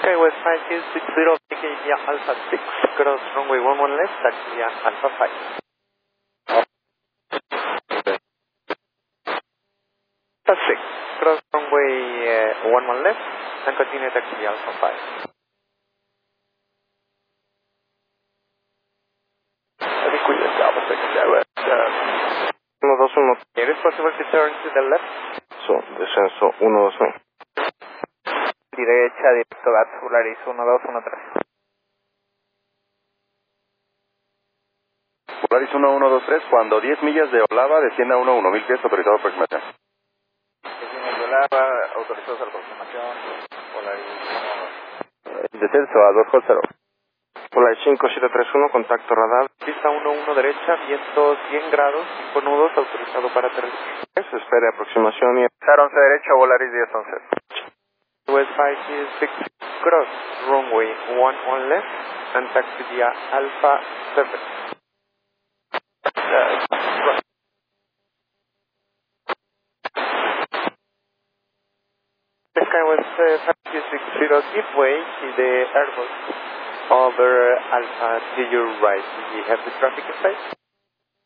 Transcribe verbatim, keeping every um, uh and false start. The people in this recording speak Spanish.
Skywest five two six zero, taking via Alpha six, cross runway one one left, taxi via Alpha five. Alpha six, cross runway uh, one one left, and continue taxi via Alpha five. Adequate Alpha six, Skywest. uno dos uno. It is possible to turn to the left. So, descenso uno dos uno. Derecha, directo a Solaris uno dos uno tres. Polaris uno uno dos tres, cuando diez millas de Olava descienda a uno uno mil pies, autorizado aproximación. diez millas de Olava, autorizados a la aproximación, Polaris uno dos. Descenso a dos cero. Polaris cinco siete tres uno, contacto radar. Pista uno uno derecha, viento cien grados, cinco nudos, autorizado para aterrizar. Espere aproximación y... once derecha, Polaris diez once. West five six, cross runway one one left, and taxi via Alpha seven. Uh, Skywest uh, five two six zero, give way to the Airbus over Alpha to your right. Do you have the traffic in sight?